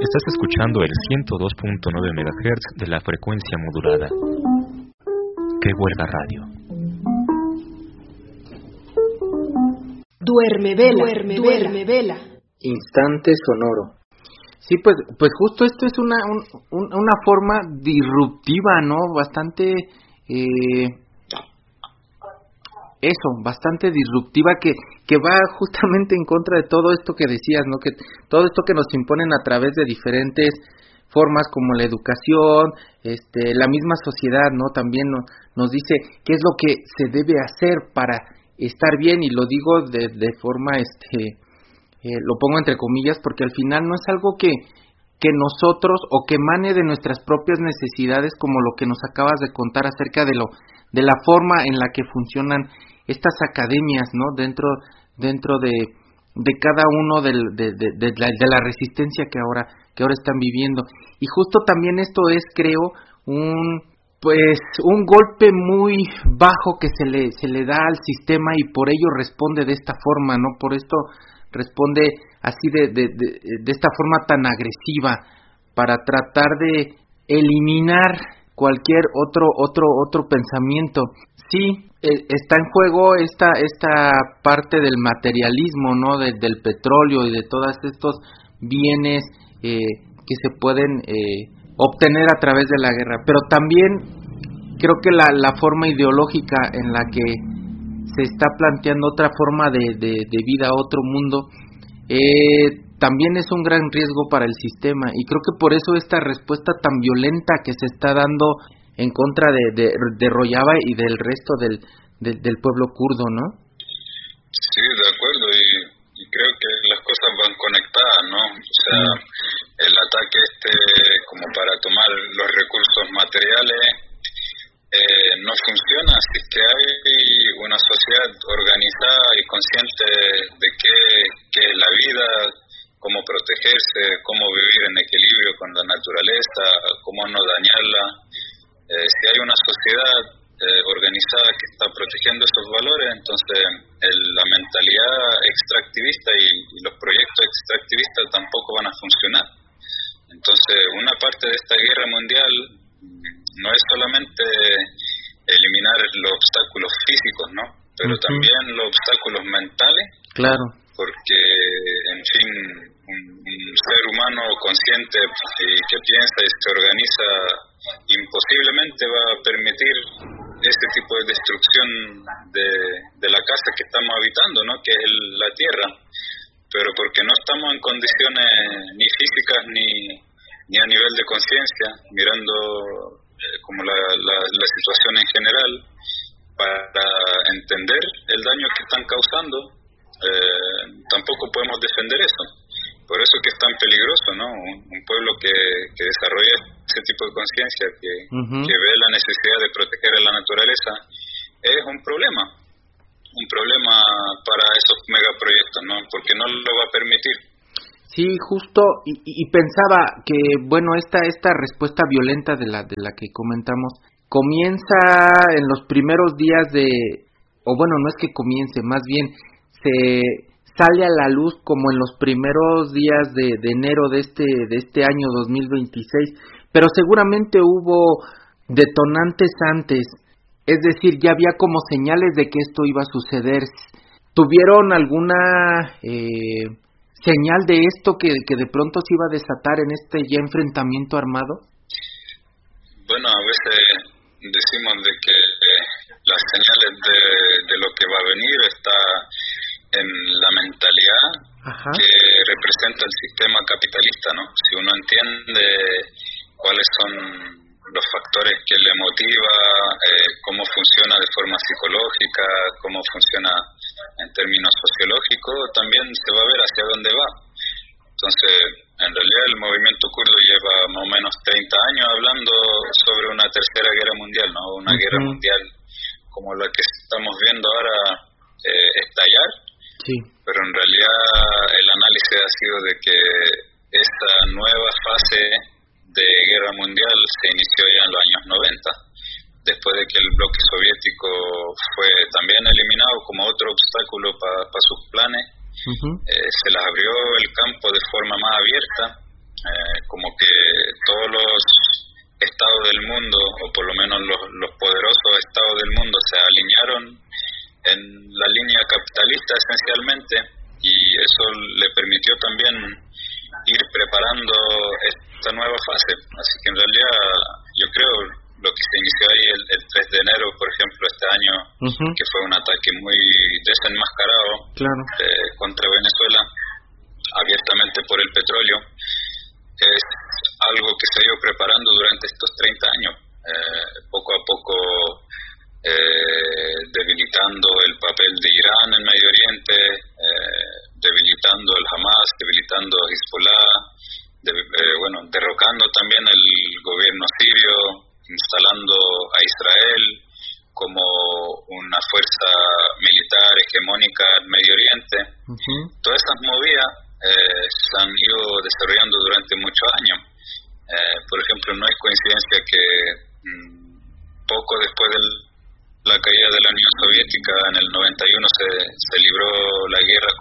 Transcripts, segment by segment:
Estás escuchando el 102.9 MHz de la frecuencia modulada. Que huelga radio. Duerme vela. Instante sonoro. Sí, pues justo esto es una forma disruptiva, ¿no? Bastante bastante disruptiva que va justamente en contra de todo esto que decías, ¿no? Que todo esto que nos imponen a través de diferentes formas como la educación, la misma sociedad, ¿no? También nos dice qué es lo que se debe hacer para estar bien, y lo digo de forma lo pongo entre comillas porque al final no es algo que nosotros o que emane de nuestras propias necesidades, como lo que nos acabas de contar acerca de la forma en la que funcionan estas academias, ¿no? Dentro de cada uno de la resistencia que ahora están viviendo. Y justo también esto es, creo, un golpe muy bajo que se le da al sistema, y por ello responde de esta forma, ¿no? Por esto responde así de esta forma tan agresiva, para tratar de eliminar cualquier otro pensamiento. Sí, está en juego esta parte del materialismo, ¿no? Del petróleo y de todos estos bienes que se pueden obtener a través de la guerra, pero también creo que la forma ideológica en la que se está planteando otra forma de vida, otro mundo, también es un gran riesgo para el sistema, y creo que por eso esta respuesta tan violenta que se está dando en contra de Rojava y del resto del pueblo kurdo, ¿no? Sí, de acuerdo, y creo que las cosas van conectadas, ¿no? O sea, el ataque como para tomar los recursos materiales no funciona si es que hay una sociedad organizada y consciente de qué es la vida, cómo protegerse, cómo vivir en equilibrio con la naturaleza, cómo no dañarla. Si hay una sociedad organizada que está protegiendo esos valores, entonces la mentalidad extractivista y los proyectos extractivistas tampoco van a funcionar. Entonces, una parte de esta guerra mundial no es solamente eliminar los obstáculos físicos, ¿no? Pero también los obstáculos mentales. Claro. Porque, en fin, un ser humano consciente que piensa y se organiza imposiblemente va a permitir ese tipo de destrucción de la casa que estamos habitando, ¿no? Que es la tierra. Pero porque no estamos en condiciones ni físicas ni a nivel de conciencia, mirando como la situación en general, para entender el daño que están causando, tampoco podemos defender eso. Por eso que es tan peligroso, ¿no? Un pueblo que desarrolla ese tipo de conciencia, que ve la necesidad de proteger a la naturaleza, es un problema para esos megaproyectos, ¿no? Porque no lo va a permitir. Sí, justo, y pensaba que, bueno, esta respuesta violenta de la que comentamos comienza en los primeros días no es que comience, más bien se sale a la luz como en los primeros días de enero de este año 2026, pero seguramente hubo detonantes antes, es decir, ya había como señales de que esto iba a suceder. ¿Tuvieron alguna señal de esto que de pronto se iba a desatar en este ya enfrentamiento armado? Bueno, a veces decimos de que las señales de lo que va a venir está en la mentalidad que representa el sistema capitalista, ¿no? Si uno entiende cuáles son los factores que le motiva, cómo funciona de forma psicológica, cómo funciona en términos sociológicos, también se va a ver hacia dónde va. Entonces, en realidad el movimiento kurdo lleva más o menos 30 años hablando sobre una tercera guerra mundial, ¿no? Una guerra mundial como la que estamos viendo ahora estallar. Sí. Pero en realidad el análisis ha sido de que esta nueva fase de guerra mundial se inició ya en los años 90, después de que el bloque soviético fue también eliminado como otro obstáculo para sus planes. Se les abrió el campo de forma más abierta como que todos los estados del mundo, o por lo menos los poderosos estados del mundo, se alinearon en la línea capitalista esencialmente, y eso le permitió también ir preparando esta nueva fase. Así que en realidad yo creo lo que se inició ahí el 3 de enero, por ejemplo, este año, que fue un ataque muy desenmascarado, claro, contra Venezuela, abiertamente por el petróleo, es algo que se ha ido preparando durante estos 30 años, poco a poco debilitando el papel de Irán en Medio Oriente, debilitando el Hamas, debilitando Hezbollah, derrocando también el gobierno sirio, instalando a Israel como una fuerza militar hegemónica en Medio Oriente. Todas esas movidas se han ido desarrollando durante muchos años. Por ejemplo, no es coincidencia que poco después de la caída de la Unión Soviética, en el 91 se libró la guerra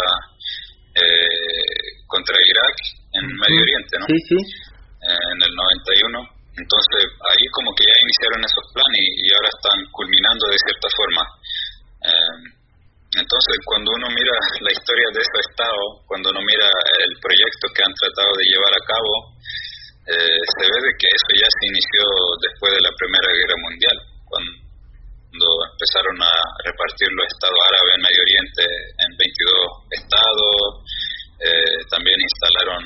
contra Irak en Medio Oriente, ¿no? Sí, sí. En el 91. Entonces, ahí como que ya iniciaron esos planes y ahora están culminando de cierta forma. Entonces, cuando uno mira la historia de esos estados, cuando uno mira el proyecto que han tratado de llevar a cabo, se ve de que eso ya se inició después de la Primera Guerra Mundial, cuando empezaron a repartir los estados árabes en Medio Oriente en 22 estados. También instalaron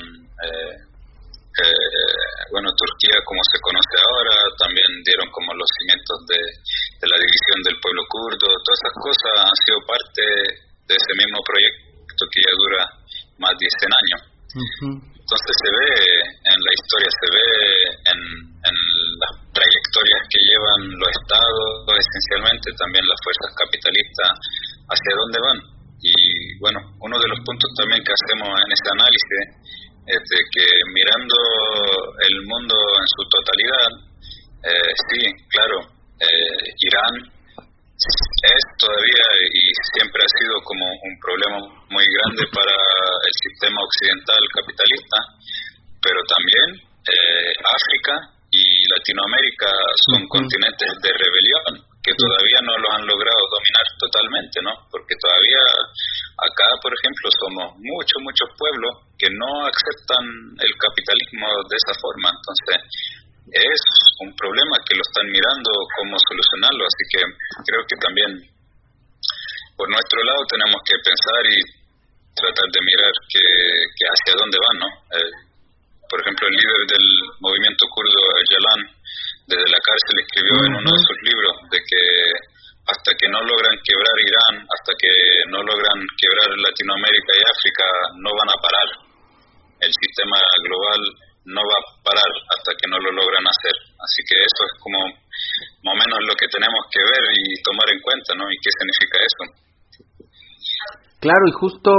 Turquía como se conoce ahora, también dieron como los cimientos de la división del pueblo kurdo. Todas esas cosas han sido parte de ese mismo proyecto que ya dura más de 100 años. Entonces se ve en la historia, se ve en las trayectorias que llevan los estados, esencialmente también las fuerzas capitalistas, hacia dónde van. Y bueno, uno de los puntos también que hacemos en ese análisis es de que mirando el mundo en su totalidad, sí, claro, Irán es todavía y siempre ha sido como un problema muy grande para el sistema occidental capitalista, pero también África y Latinoamérica son continentes de rebelión que todavía no los han logrado dominar totalmente, ¿no? Porque todavía acá, por ejemplo, somos muchos pueblos que no aceptan el capitalismo de esa forma. Entonces, es un problema que lo están mirando cómo solucionarlo, así que creo que también por nuestro lado tenemos que pensar y tratar de mirar que hacia dónde van, ¿no? Por ejemplo, el líder del movimiento kurdo, Öcalan, desde la cárcel escribió en uno de sus libros de que hasta que no logran quebrar Irán, hasta que no logran quebrar Latinoamérica y África, no van a parar. El sistema global no va a parar hasta que no lo logran hacer. Así que eso es como más o menos lo que tenemos que ver y tomar en cuenta, ¿no? ¿Y qué significa eso? Claro, y justo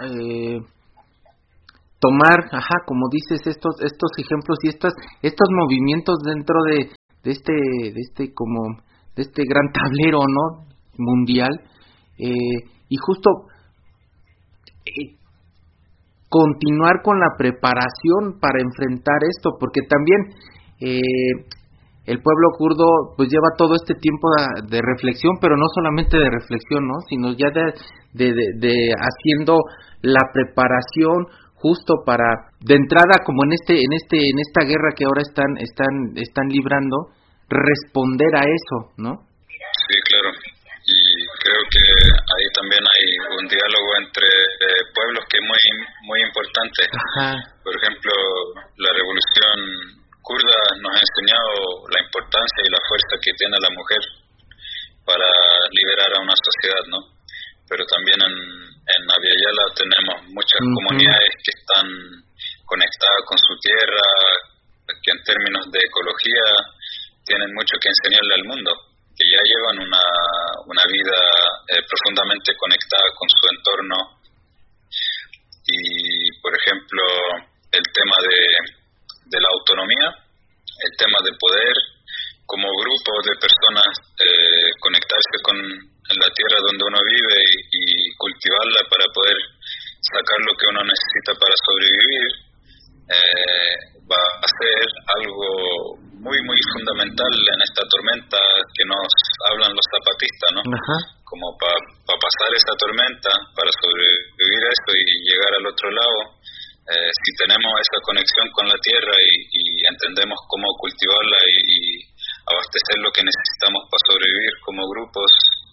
tomar, como dices, estos ejemplos y estos movimientos dentro de este gran tablero, ¿no? Mundial, y justo continuar con la preparación para enfrentar esto, porque también el pueblo kurdo pues lleva todo este tiempo de reflexión, pero no solamente de reflexión, ¿no? Sino ya de haciendo la preparación justo para, de entrada, como en esta guerra que ahora están librando, responder a eso, ¿no? Sí, claro. Y creo que ahí también hay un diálogo entre pueblos que es muy importante. Por ejemplo, la revolución kurda nos ha enseñado la importancia y la fuerza que tiene la mujer para liberar a una sociedad, ¿no? Pero también en Abya Yala tenemos muchas comunidades que están conectadas con su tierra, que en términos de ecología tienen mucho que enseñarle al mundo, que ya llevan una vida profundamente conectada con su entorno. Y, por ejemplo, el tema de la autonomía, el tema de poder como grupo de personas conectarse con la tierra donde uno vive y cultivarla para poder sacar lo que uno necesita para sobrevivir, Como para pasar esa tormenta, para sobrevivir a eso y llegar al otro lado. Si tenemos esa conexión con la tierra y entendemos cómo cultivarla y abastecer lo que necesitamos para sobrevivir como grupos,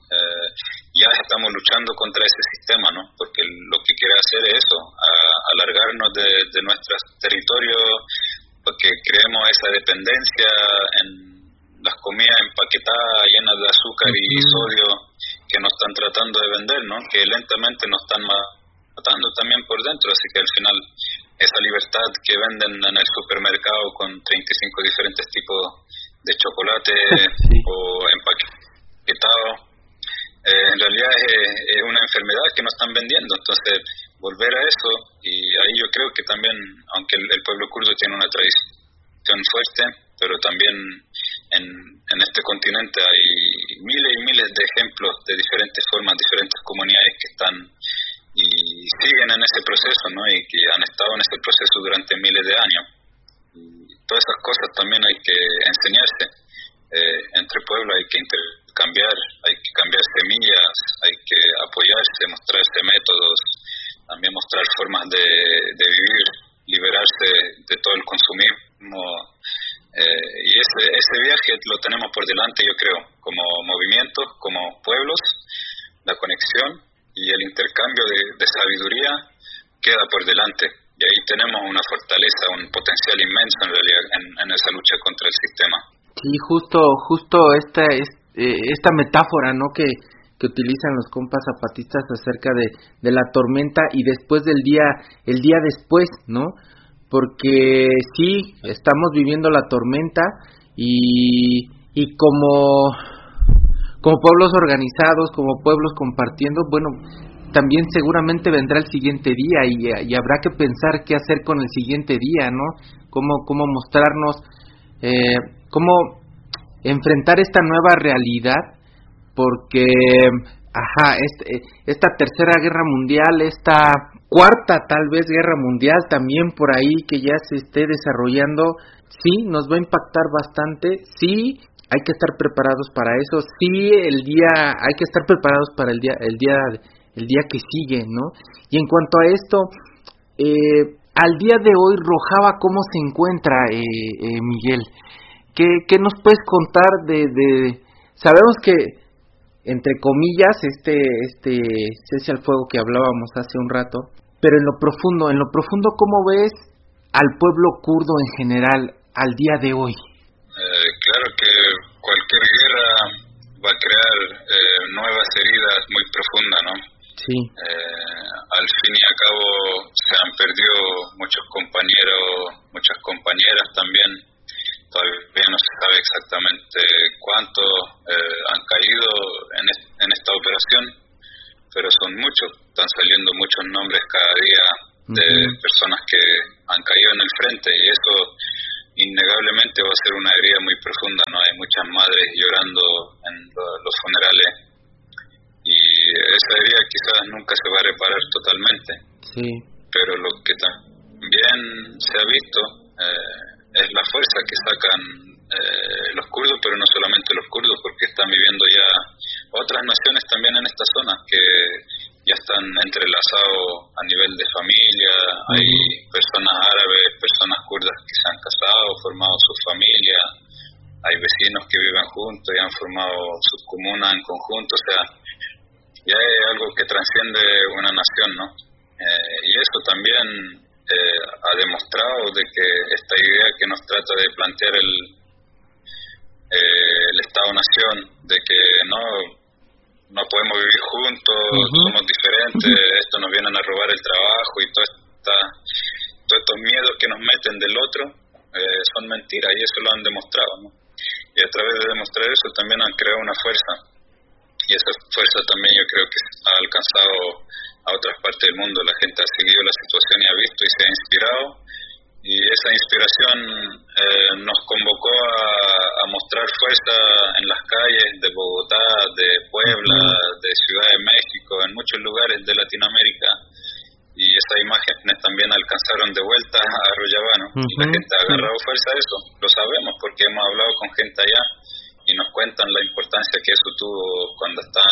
ya estamos luchando contra ese sistema, ¿no? Porque lo que quiere hacer es eso, alargarnos de nuestros territorios, porque creemos esa dependencia en las comidas empaquetadas llenas de azúcar y sodio que nos están tratando de vender, ¿no? Que lentamente nos están matando también por dentro, así que al final esa libertad que venden en el supermercado con 35 diferentes tipos de chocolate o empaquetado, en realidad es una enfermedad que nos están vendiendo. Entonces volver a eso, y ahí yo creo que también, aunque el pueblo kurdo tiene una tradición fuerte, pero también en este continente hay miles y miles de ejemplos de diferentes formas, diferentes comunidades que están y siguen en ese proceso, ¿no? Y que han estado en ese proceso durante miles de años. Y todas esas cosas también hay que enseñarse entre pueblos, hay que intercambiar, hay que cambiar semillas, hay que apoyarse, mostrarse métodos, también mostrar formas de vivir, liberarse de todo el consumismo. Y ese viaje lo tenemos por delante, yo creo, como movimientos, como pueblos. La conexión y el intercambio de sabiduría queda por delante, y ahí tenemos una fortaleza, un potencial inmenso en realidad en esa lucha contra el sistema. Sí, justo esta metáfora, ¿no?, que utilizan los compas zapatistas acerca de la tormenta y después el día después, ¿no? Porque sí, estamos viviendo la tormenta y como pueblos organizados, como pueblos compartiendo, bueno, también seguramente vendrá el siguiente día y habrá que pensar qué hacer con el siguiente día, ¿no? Cómo mostrarnos, cómo enfrentar esta nueva realidad, porque esta tercera guerra mundial, esta cuarta tal vez guerra mundial también por ahí que ya se esté desarrollando, sí nos va a impactar bastante, sí hay que estar preparados para eso, sí hay que estar preparados para el día que sigue, ¿no? Y en cuanto a esto, al día de hoy Rojava, ¿cómo se encuentra, Miguel? ¿Qué nos puedes contar de sabemos que, entre comillas, cese al fuego que hablábamos hace un rato, pero en lo profundo, ¿cómo ves al pueblo kurdo en general al día de hoy? Claro que cualquier guerra va a crear nuevas heridas muy profundas, ¿no? Sí. Al fin y al cabo se han perdido muchos compañeros, muchas compañeras también. Todavía no se sabe exactamente cuántos han caído en esta operación, pero son muchos. Están saliendo muchos nombres cada día de personas que han caído en el frente, y eso innegablemente va a ser una herida muy profunda, ¿no? Hay muchas madres llorando en los funerales, y esa herida quizás nunca se va a reparar totalmente. Sí. Pero lo que también se ha visto es la fuerza que sacan los kurdos, pero no solamente los kurdos, porque están viviendo ya otras naciones también en esta zona que ya están entrelazados a nivel de familia. Hay personas árabes, personas kurdas que se han casado, formado sus familias, hay vecinos que viven juntos y han formado sus comunas en conjunto. O sea, ya es algo que trasciende una nación, ¿no? Y eso también ha demostrado de que esta idea que nos trata de plantear el Estado-Nación, de que no podemos vivir juntos, somos diferentes, esto nos vienen a robar el trabajo y todos estos miedos que nos meten del otro, son mentiras, y eso lo han demostrado, ¿no? Y a través de demostrar eso también han creado una fuerza, y esa fuerza también yo creo que ha alcanzado a otras partes del mundo. La gente ha seguido la situación y ha visto y se ha inspirado, y esa inspiración nos convocó a mostrar fuerza en las calles de Bogotá, de Puebla, de Ciudad de México, en muchos lugares de Latinoamérica, y esas imágenes también alcanzaron de vuelta a Rojava, ¿no? Y la gente ha agarrado fuerza a eso, lo sabemos porque hemos hablado con gente allá y nos cuentan la importancia que eso tuvo cuando estaban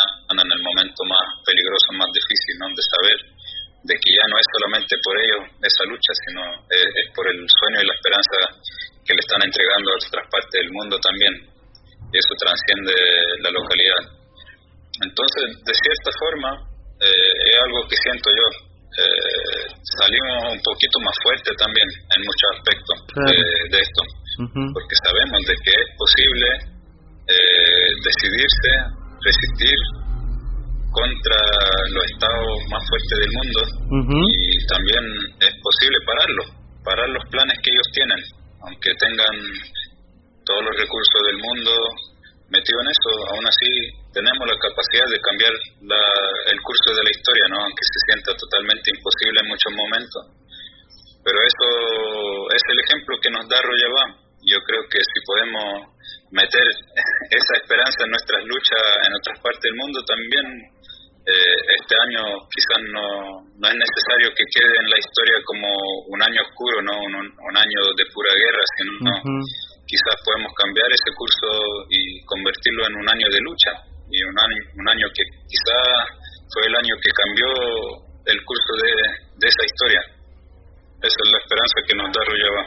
sino es por el sueño y la esperanza que le están entregando a otras partes del mundo también, y eso transciende la localidad. Entonces, de cierta forma, es algo que siento yo, salimos un poquito más fuerte también en muchos aspectos. Claro. De esto, porque sabemos de que es posible decidirse, resistir contra los estados más fuertes del mundo, y también es posible parar los planes que ellos tienen, aunque tengan todos los recursos del mundo metidos en eso. Aún así tenemos la capacidad de cambiar el curso de la historia, ¿no? Aunque se sienta totalmente imposible en muchos momentos, pero eso es el ejemplo que nos da Rojavá. Yo creo que si podemos meter esa esperanza en nuestras luchas en otras partes del mundo también, este año quizás no es necesario que quede en la historia como un año oscuro, no un año de pura guerra, sino quizás podemos cambiar ese curso y convertirlo en un año de lucha, y un año que quizás fue el año que cambió el curso de esa historia. Esa es la esperanza que nos da Rojavá.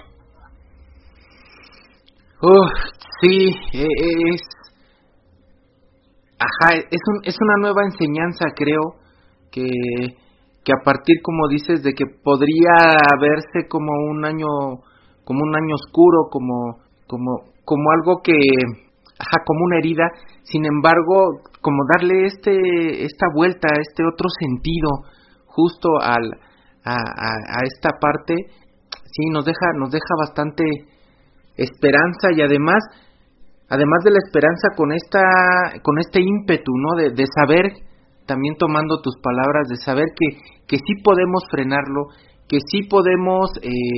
Sí, es una nueva enseñanza, creo, que a partir, como dices, de que podría verse como un año oscuro, como algo que, como una herida. Sin embargo, como darle esta vuelta, este otro sentido, justo a esta parte, sí, nos deja bastante esperanza, y además de la esperanza, con este ímpetu, ¿no? De saber, también tomando tus palabras, de saber que sí podemos frenarlo, que sí podemos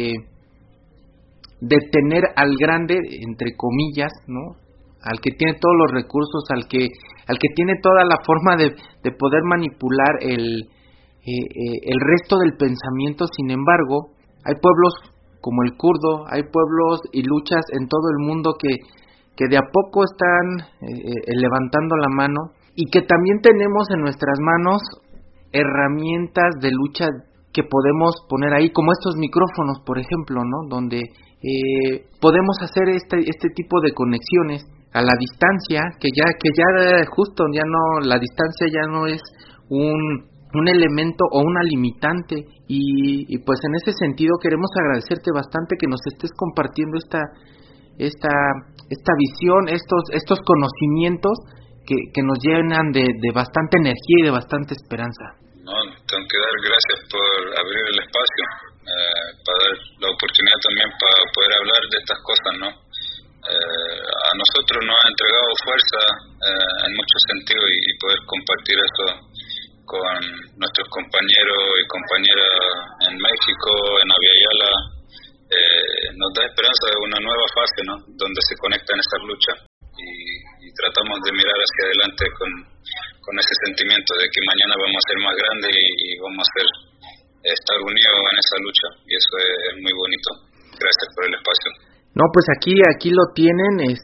detener al grande, entre comillas, ¿no? Al que tiene todos los recursos, al que tiene toda la forma de poder manipular el resto del pensamiento. Sin embargo, hay pueblos como el kurdo, hay pueblos y luchas en todo el mundo que de a poco están levantando la mano, y que también tenemos en nuestras manos herramientas de lucha que podemos poner ahí, como estos micrófonos, por ejemplo, ¿no? Donde podemos hacer este tipo de conexiones a la distancia, que ya justo ya no, la distancia ya no es un elemento o una limitante, y pues en ese sentido queremos agradecerte bastante que nos estés compartiendo esta visión, estos conocimientos que nos llenan de bastante energía y de bastante esperanza. No, tengo que dar gracias por abrir el espacio, para dar la oportunidad también para poder hablar de estas cosas, ¿no? A nosotros nos ha entregado fuerza en muchos sentidos, y poder compartir eso con nuestros compañeros y compañeras en México, en Aviala, nos da esperanza de una nueva fase, ¿no? Donde se conectan esas luchas, y tratamos de mirar hacia adelante con ese sentimiento de que mañana vamos a ser más grandes y vamos a estar unidos en esa lucha, y eso es muy bonito. Gracias por el espacio. No, pues aquí lo tienen,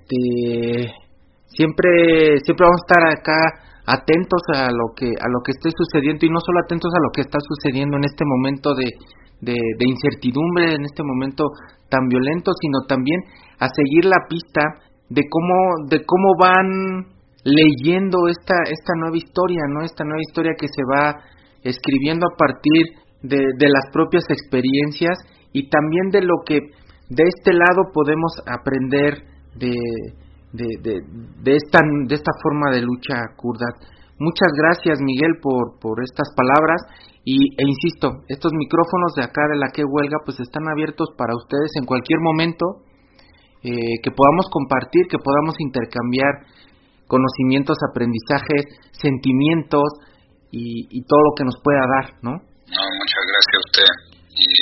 siempre vamos a estar acá atentos a lo que esté sucediendo, y no solo atentos a lo que está sucediendo en este momento de incertidumbre, en este momento tan violento, sino también a seguir la pista de cómo van leyendo esta nueva historia, ¿no? Esta nueva historia que se va escribiendo a partir de las propias experiencias, y también de lo que de este lado podemos aprender de esta forma de lucha kurda. Muchas gracias, Miguel, por estas palabras, e insisto, estos micrófonos de acá de la que huelga pues están abiertos para ustedes en cualquier momento, que podamos compartir, que podamos intercambiar conocimientos, aprendizajes, sentimientos y todo lo que nos pueda dar, ¿no? No, muchas gracias a usted.